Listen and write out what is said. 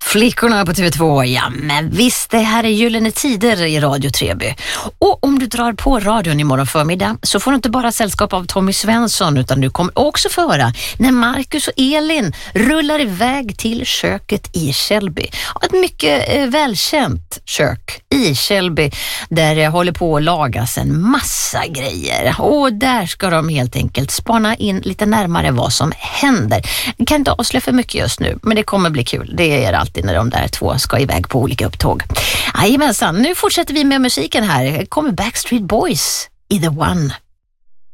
Flickorna på TV2, ja men visst, det här är gyllene tider i Radio Treby. Och om du drar på radion imorgon förmiddag så får du inte bara sällskap av Tommy Svensson, utan du kommer också föra när Marcus och Elin rullar iväg till köket i Källby. Ett mycket välkänt kök i Källby där det håller på att lagas en massa grejer. Och där ska de helt enkelt spana in lite närmare vad som händer. Jag kan inte avslöja för mycket just nu, men det kommer bli kul. Det är alltid när de där två ska iväg på olika upptåg. Jajamensan, nu fortsätter vi med musiken här. Kommer Backstreet Boys i The One.